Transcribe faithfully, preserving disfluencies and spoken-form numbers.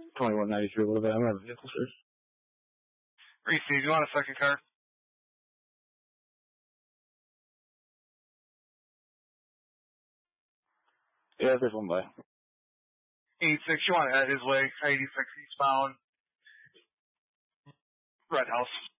twenty-one ninety-three a little bit. I'm going to have a vehicle search. Reese, do you want a second car? Yeah, there's one by. eighty-six, you want to head his way. eighty-six eastbound. Red House.